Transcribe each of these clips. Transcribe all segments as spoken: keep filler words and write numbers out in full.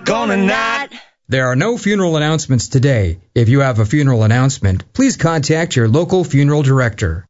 gonna not. There are no funeral announcements today. If you have a funeral announcement, please contact your local funeral director.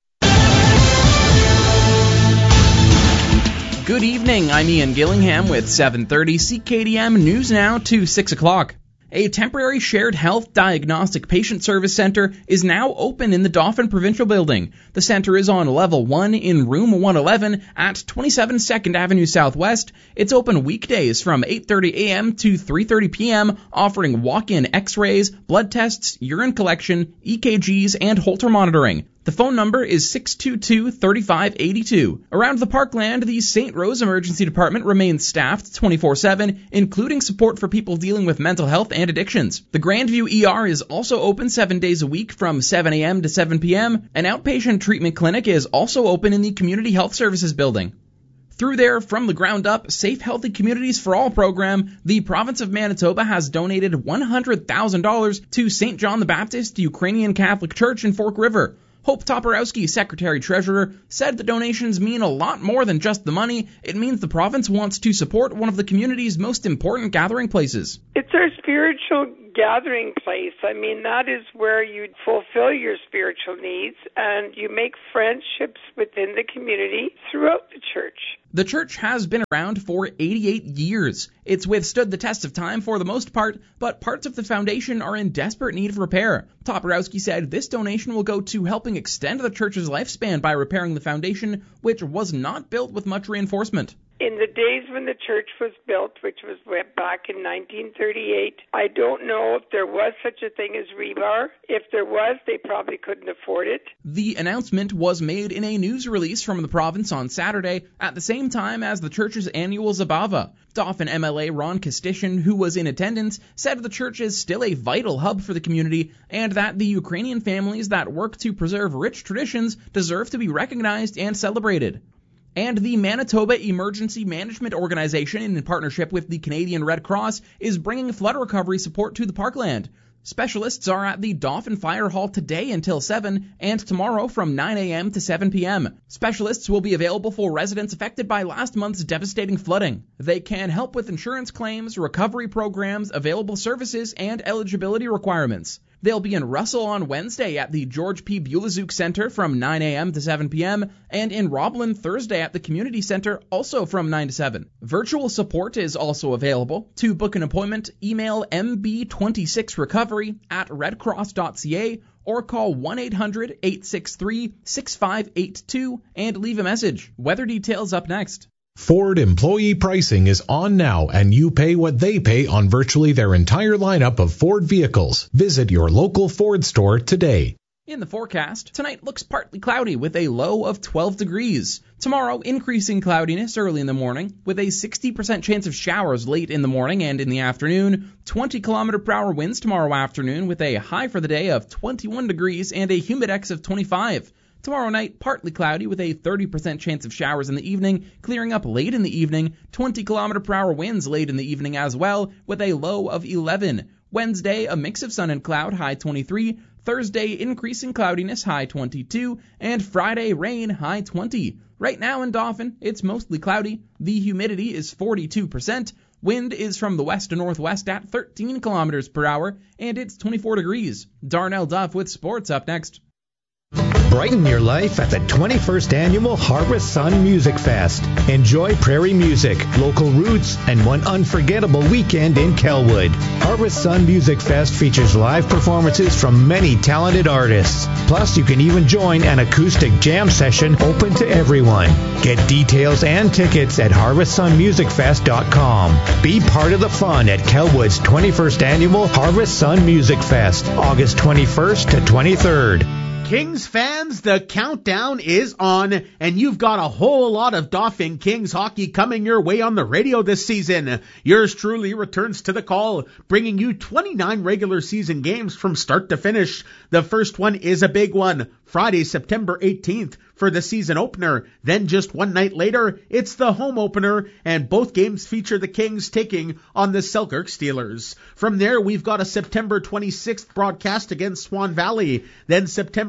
Good evening, I'm Ian Gillingham with seven thirty C K D M News Now to six o'clock. A temporary shared health diagnostic patient service center is now open in the Dauphin Provincial Building. The center is on level one in room one eleven at twenty-seven second Avenue Southwest. It's open weekdays from eight thirty a.m. to three thirty p.m., offering walk-in x-rays, blood tests, urine collection, E K Gs, and Holter monitoring. The phone number is six two two, three five eight two. Around the Parkland, the Saint Rose Emergency Department remains staffed twenty-four seven, including support for people dealing with mental health and addictions. The Grandview E R is also open seven days a week from seven a.m. to seven p.m. An outpatient treatment clinic is also open in the Community Health Services building. Through their From the Ground Up, Safe Healthy Communities for All program, the province of Manitoba has donated one hundred thousand dollars to Saint John the Baptist Ukrainian Catholic Church in Fork River. Hope Toporowski, Secretary-Treasurer, said the donations mean a lot more than just the money. It means the province wants to support one of the community's most important gathering places. It's our spiritual gathering place. I mean, that is where you fulfill your spiritual needs and you make friendships within the community throughout the church. The church has been around for eighty-eight years. It's withstood the test of time for the most part, but parts of the foundation are in desperate need of repair. Toporowski said this donation will go to helping extend the church's lifespan by repairing the foundation, which was not built with much reinforcement. In the days when the church was built, which was back in nineteen thirty-eight, I don't know if there was such a thing as rebar. If there was, they probably couldn't afford it. The announcement was made in a news release from the province on Saturday, at the same time as the church's annual Zabava. Dauphin M L A Ron Kostishin, who was in attendance, said the church is still a vital hub for the community and that the Ukrainian families that work to preserve rich traditions deserve to be recognized and celebrated. And the Manitoba Emergency Management Organization, in partnership with the Canadian Red Cross, is bringing flood recovery support to the Parkland. Specialists are at the Dauphin Fire Hall today until seven and tomorrow from nine a.m. to seven p.m. Specialists will be available for residents affected by last month's devastating flooding. They can help with insurance claims, recovery programs, available services, and eligibility requirements. They'll be in Russell on Wednesday at the George P. Bulazuk Center from nine a.m. to seven p.m. and in Roblin Thursday at the Community Center also from nine to seven. Virtual support is also available. To book an appointment, email m b twenty-six recovery at redcross dot c a or call one eight hundred, eight six three, six five eight two and leave a message. Weather details up next. Ford employee pricing is on now, and you pay what they pay on virtually their entire lineup of Ford vehicles. Visit your local Ford store today. In the forecast, tonight looks partly cloudy with a low of twelve degrees. Tomorrow, increasing cloudiness early in the morning with a sixty percent chance of showers late in the morning and in the afternoon. twenty kilometer per hour winds tomorrow afternoon with a high for the day of twenty-one degrees and a humidex of twenty-five. Tomorrow night, partly cloudy with a thirty percent chance of showers in the evening, clearing up late in the evening, twenty kilometer per hour winds late in the evening as well, with a low of eleven. Wednesday, a mix of sun and cloud, high twenty-three. Thursday, increasing cloudiness, high twenty-two. And Friday, rain, high twenty. Right now in Dauphin, it's mostly cloudy. The humidity is forty-two percent. Wind is from the west to northwest at thirteen kilometers per hour, and it's twenty-four degrees. Darnell Duff with sports up next. Brighten your life at the twenty-first Annual Harvest Sun Music Fest. Enjoy prairie music, local roots, and one unforgettable weekend in Kelwood. Harvest Sun Music Fest features live performances from many talented artists. Plus, you can even join an acoustic jam session open to everyone. Get details and tickets at harvest sun music fest dot com. Be part of the fun at Kelwood's twenty-first Annual Harvest Sun Music Fest, August twenty-first to twenty-third. Kings fans, the countdown is on, and you've got a whole lot of Dauphin Kings hockey coming your way on the radio this season. Yours truly returns to the call, bringing you twenty-nine regular season games from start to finish. The first one is a big one, Friday, September eighteenth. For the season opener. Then just one night later, it's the home opener, and both games feature the Kings taking on the Selkirk Steelers. From there, we've got a September twenty-sixth broadcast against Swan Valley. Then September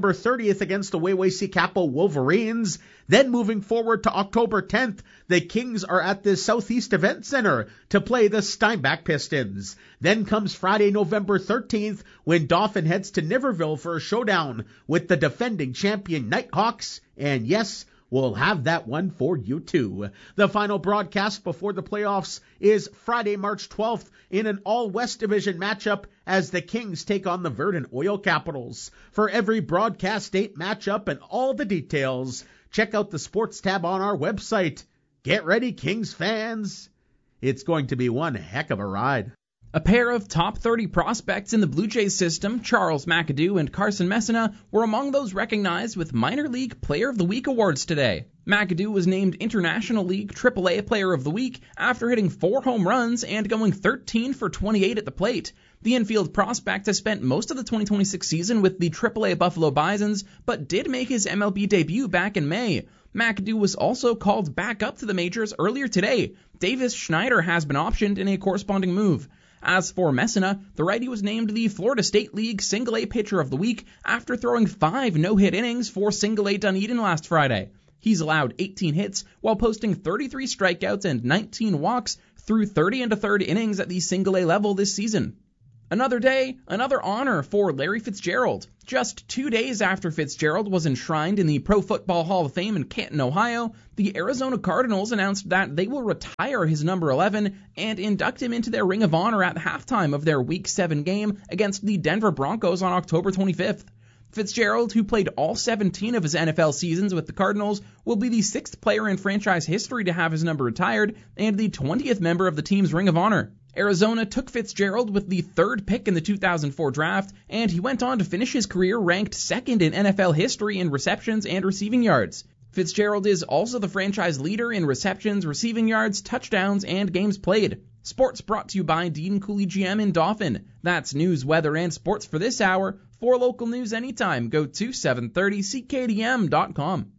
September thirtieth against the Wawasee Capo Wolverines. Then moving forward to October tenth, the Kings are at the Southeast Event Center to play the Steinbach Pistons. Then comes Friday, November thirteenth, when Dauphin heads to Niverville for a showdown with the defending champion Nighthawks. And yes, we'll have that one for you too. The final broadcast before the playoffs is Friday, March twelfth in an all-West Division matchup as the Kings take on the Verdant Oil Capitals. For every broadcast date, matchup, and all the details, check out the sports tab on our website. Get ready, Kings fans. It's going to be one heck of a ride. A pair of top thirty prospects in the Blue Jays system, Charles McAdoo and Carson Messina, were among those recognized with Minor League Player of the Week awards today. McAdoo was named International League triple A Player of the Week after hitting four home runs and going thirteen for twenty-eight at the plate. The infield prospect has spent most of the twenty twenty-six season with the triple A Buffalo Bisons, but did make his M L B debut back in May. McAdoo was also called back up to the majors earlier today. Davis Schneider has been optioned in a corresponding move. As for Messina, the righty was named the Florida State League Single A Pitcher of the Week after throwing five no-hit innings for Single A Dunedin last Friday. He's allowed eighteen hits while posting thirty-three strikeouts and nineteen walks through thirty and a third innings at the Single A level this season. Another day, another honor for Larry Fitzgerald. Just two days after Fitzgerald was enshrined in the Pro Football Hall of Fame in Canton, Ohio, the Arizona Cardinals announced that they will retire his number eleven and induct him into their Ring of Honor at halftime of their Week seven game against the Denver Broncos on October twenty-fifth. Fitzgerald, who played all seventeen of his N F L seasons with the Cardinals, will be the sixth player in franchise history to have his number retired and the twentieth member of the team's Ring of Honor. Arizona took Fitzgerald with the third pick in the two thousand four draft, and he went on to finish his career ranked second in N F L history in receptions and receiving yards. Fitzgerald is also the franchise leader in receptions, receiving yards, touchdowns, and games played. Sports brought to you by Dean Cooley G M in Dauphin. That's news, weather, and sports for this hour. For local news anytime, go to seven thirty C K D M dot com.